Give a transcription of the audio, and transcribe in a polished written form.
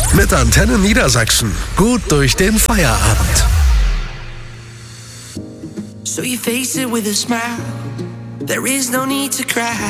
Mit Antenne Niedersachsen. Gut durch den Feierabend. So you face it with a smile. There is no need to cry.